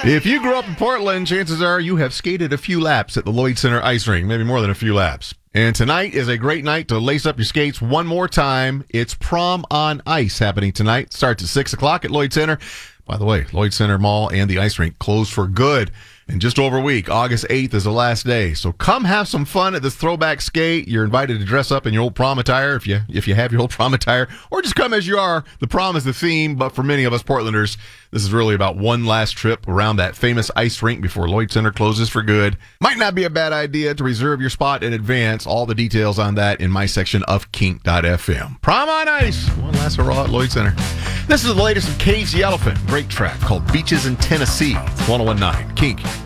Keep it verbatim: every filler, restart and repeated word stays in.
If you grew up in Portland, chances are you have skated a few laps at the Lloyd Center ice rink, maybe more than a few laps. And tonight is a great night to lace up your skates one more time. It's Prom on Ice happening tonight. Starts at six o'clock at Lloyd Center. By the way, Lloyd Center Mall and the ice rink closed for good in just over a week. August eighth is the last day. So come have some fun at this throwback skate. You're invited to dress up in your old prom attire if you if you have your old prom attire, or just come as you are. The prom is the theme, but for many of us Portlanders, this is really about one last trip around that famous ice rink before Lloyd Center closes for good. Might not be a bad idea to reserve your spot in advance. All the details on that in my section of kink dot f m. Prom on Ice, one last hurrah at Lloyd Center. This is the latest of Cage the Elephant. Great track called Beaches in Tennessee. one oh one point nine Kink.